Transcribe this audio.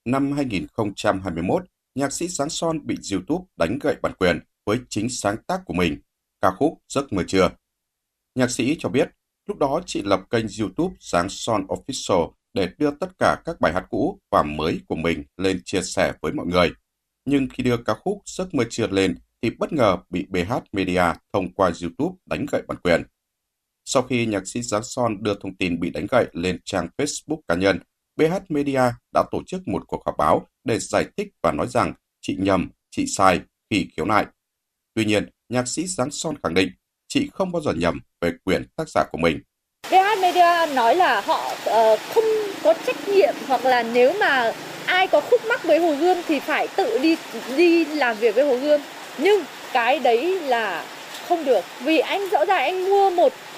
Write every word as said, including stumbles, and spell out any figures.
Năm hai nghìn không trăm hai mươi mốt, nhạc sĩ Giáng Son bị YouTube đánh gậy bản quyền với chính sáng tác của mình, ca khúc Giấc mơ trưa. Nhạc sĩ cho biết, lúc đó chị lập kênh YouTube Giáng Son Official để đưa tất cả các bài hát cũ và mới của mình lên chia sẻ với mọi người. Nhưng khi đưa ca khúc Giấc mơ trưa lên thì bất ngờ bị bê hát Media thông qua YouTube đánh gậy bản quyền. Sau khi nhạc sĩ Giáng Son đưa thông tin bị đánh gậy lên trang Facebook cá nhân, bê hát Media đã tổ chức một cuộc họp báo để giải thích và nói rằng chị nhầm, chị sai khi khiếu nại. Tuy nhiên, nhạc sĩ Giáng Son khẳng định chị không bao giờ nhầm về quyền tác giả của mình. bê hát Media nói là họ uh, không có trách nhiệm, hoặc là nếu mà ai có khúc mắc với Hồ Gươm thì phải tự đi đi làm việc với Hồ Gươm. Nhưng cái đấy là không được, vì anh rõ ràng anh mua một